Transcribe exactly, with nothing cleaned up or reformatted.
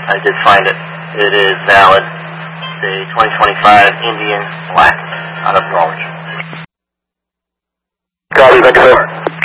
I did find it. It is valid. The twenty twenty-five Indian Black out of Norwich. Copy, thank you, sir.